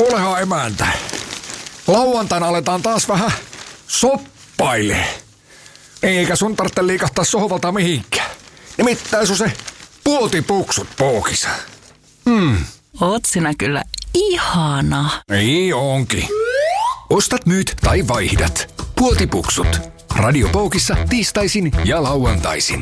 Kuulehan emäntä. Lauantaina aletaan taas vähän soppailee. Eikä sun tarvitse liikahtaa sohvalta mihinkään. Nimittäin sun se puotipuksut pookissa. Oot sinä kyllä ihana. Niin onkin. Ostat, myyt tai vaihdat. Puotipuksut. Radio Poukissa tiistaisin ja lauantaisin.